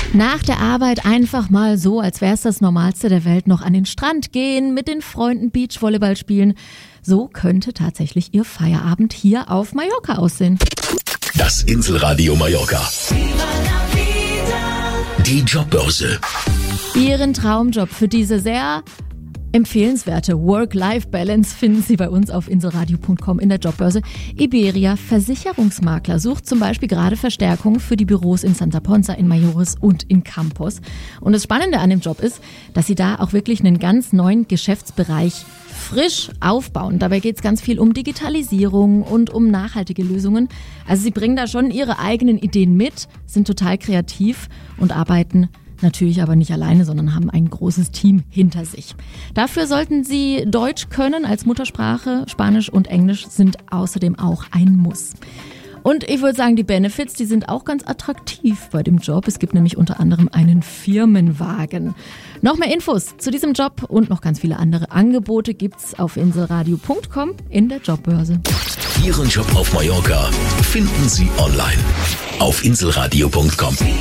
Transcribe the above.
Nach der Arbeit einfach mal so, als wäre es das Normalste der Welt, noch an den Strand gehen, mit den Freunden Beachvolleyball spielen. So könnte tatsächlich Ihr Feierabend hier auf Mallorca aussehen. Das Inselradio Mallorca. Die Jobbörse. Ihren Traumjob für diese sehr empfehlenswerte Work-Life-Balance finden Sie bei uns auf inselradio.com in der Jobbörse. Iberia Versicherungsmakler sucht zum Beispiel gerade Verstärkung für die Büros in Santa Ponsa, in Mayores und in Campos. Und das Spannende an dem Job ist, dass Sie da auch wirklich einen ganz neuen Geschäftsbereich frisch aufbauen. Dabei geht es ganz viel um Digitalisierung und um nachhaltige Lösungen. Also Sie bringen da schon Ihre eigenen Ideen mit, sind total kreativ und arbeiten natürlich aber nicht alleine, sondern haben ein großes Team hinter sich. Dafür sollten Sie Deutsch können als Muttersprache. Spanisch und Englisch sind außerdem auch ein Muss. Und ich würde sagen, die Benefits, die sind auch ganz attraktiv bei dem Job. Es gibt nämlich unter anderem einen Firmenwagen. Noch mehr Infos zu diesem Job und noch ganz viele andere Angebote gibt's auf inselradio.com in der Jobbörse. Ihren Job auf Mallorca finden Sie online auf inselradio.com.